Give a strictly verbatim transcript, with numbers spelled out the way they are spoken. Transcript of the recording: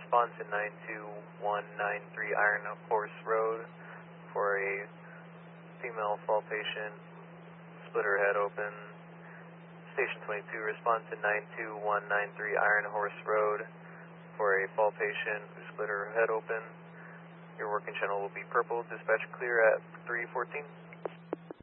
response in nine two one nine three Iron Horse Road for a female fall patient, split her head open. Station twenty-two, response in nine two one nine three Iron Horse Road for a fall patient who split her head open. Your working channel will be purple. Dispatch clear at three fourteen.